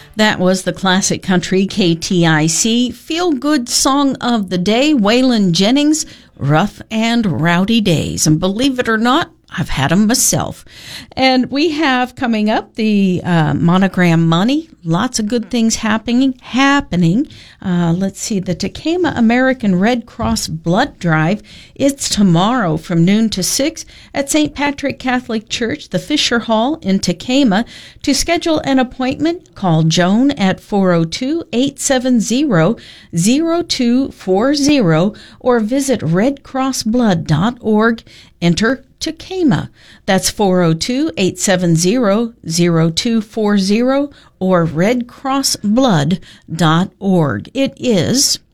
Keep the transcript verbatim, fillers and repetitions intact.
That was the classic country K T I C feel-good song of the day, Waylon Jennings, Rough and Rowdy Days. And believe it or not, I've had them myself. And we have coming up the uh, Monogram Money. Lots of good things happening. happening. Uh, let's see, the Tekamah American Red Cross Blood Drive. It's tomorrow from noon to six at Saint Patrick Catholic Church, the Fisher Hall in Tekamah. To schedule an appointment, call Joan at four oh two, eight seven zero, zero two four zero or visit red cross blood dot org. Enter Tekamah. That's four oh two, eight seven zero, zero two four zero or red cross blood dot org. It is